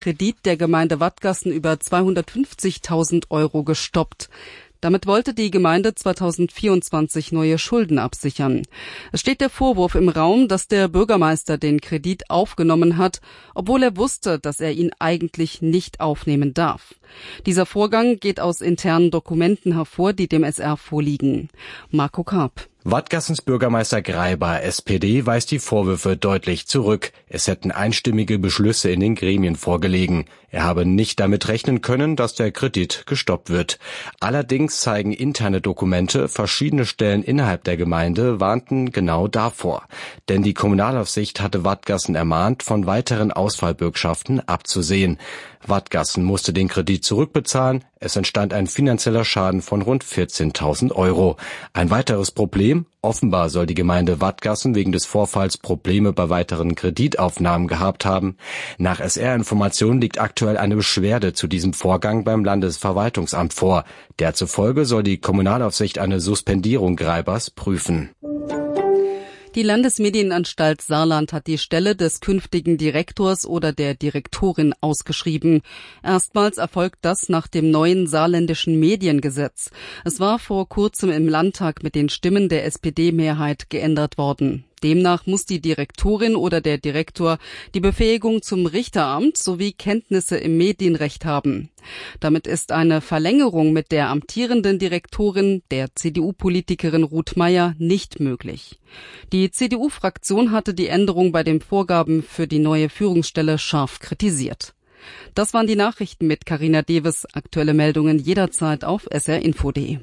Kredit der Gemeinde Wadgassen über 250.000 € gestoppt. Damit wollte die Gemeinde 2024 neue Schulden absichern. Es steht der Vorwurf im Raum, dass der Bürgermeister den Kredit aufgenommen hat, obwohl er wusste, dass er ihn eigentlich nicht aufnehmen darf. Dieser Vorgang geht aus internen Dokumenten hervor, die dem SR vorliegen. Marco Karp. Wadgassens Bürgermeister Greiber, SPD, weist die Vorwürfe deutlich zurück. Es hätten einstimmige Beschlüsse in den Gremien vorgelegen. Er habe nicht damit rechnen können, dass der Kredit gestoppt wird. Allerdings zeigen interne Dokumente, verschiedene Stellen innerhalb der Gemeinde warnten genau davor. Denn die Kommunalaufsicht hatte Wadgassen ermahnt, von weiteren Ausfallbürgschaften abzusehen. Wadgassen musste den Kredit zurückbezahlen. Es entstand ein finanzieller Schaden von rund 14.000 €. Ein weiteres Problem: Offenbar soll die Gemeinde Wadgassen wegen des Vorfalls Probleme bei weiteren Kreditaufnahmen gehabt haben. Nach SR-Informationen liegt aktuell eine Beschwerde zu diesem Vorgang beim Landesverwaltungsamt vor. Der zufolge soll die Kommunalaufsicht eine Suspendierung Greibers prüfen. Die Landesmedienanstalt Saarland hat die Stelle des künftigen Direktors oder der Direktorin ausgeschrieben. Erstmals erfolgt das nach dem neuen saarländischen Mediengesetz. Es war vor kurzem im Landtag mit den Stimmen der SPD-Mehrheit geändert worden. Demnach muss die Direktorin oder der Direktor die Befähigung zum Richteramt sowie Kenntnisse im Medienrecht haben. Damit ist eine Verlängerung mit der amtierenden Direktorin, der CDU-Politikerin Ruth Meier, nicht möglich. Die CDU-Fraktion hatte die Änderung bei den Vorgaben für die neue Führungsstelle scharf kritisiert. Das waren die Nachrichten mit Carina Deves. Aktuelle Meldungen jederzeit auf srinfo.de.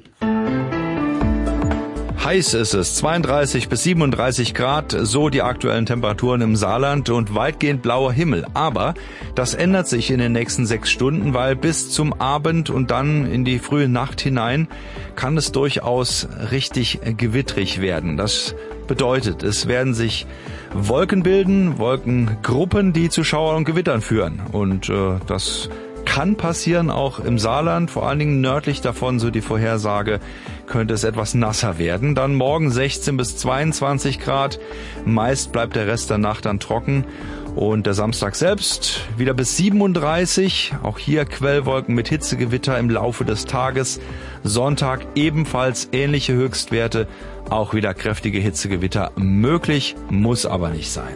Heiß ist es, 32 bis 37 Grad, so die aktuellen Temperaturen im Saarland und weitgehend blauer Himmel. Aber das ändert sich in den nächsten 6 Stunden, weil bis zum Abend und dann in die frühe Nacht hinein kann es durchaus richtig gewittrig werden. Das bedeutet, es werden sich Wolken bilden, Wolkengruppen, die zu Schauern und Gewittern führen. Und das kann passieren, auch im Saarland, vor allen Dingen nördlich davon, so die Vorhersage, könnte es etwas nasser werden. Dann morgen 16 bis 22 Grad, meist bleibt der Rest der Nacht dann trocken. Und der Samstag selbst wieder bis 37, auch hier Quellwolken mit Hitzegewitter im Laufe des Tages. Sonntag ebenfalls ähnliche Höchstwerte, auch wieder kräftige Hitzegewitter möglich, muss aber nicht sein.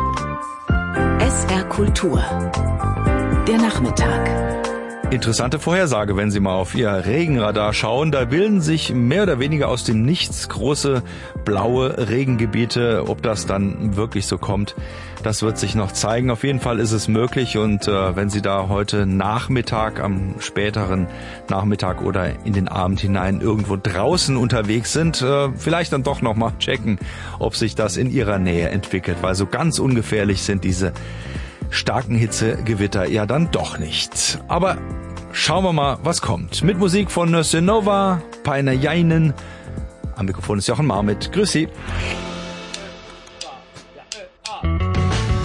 SR Kultur. Der Nachmittag. Interessante Vorhersage, wenn Sie mal auf Ihr Regenradar schauen. Da bilden sich mehr oder weniger aus dem Nichts große blaue Regengebiete. Ob das dann wirklich so kommt, das wird sich noch zeigen. Auf jeden Fall ist es möglich. Und wenn Sie da heute Nachmittag, am späteren Nachmittag oder in den Abend hinein irgendwo draußen unterwegs sind, vielleicht dann doch nochmal checken, ob sich das in Ihrer Nähe entwickelt. Weil so ganz ungefährlich sind diese starken Hitzegewitter ja dann doch nicht. Aber schauen wir mal, was kommt. Mit Musik von Nösse Nova, Peiner Jeinen. Am Mikrofon ist Jochen Marmit. Grüß Sie.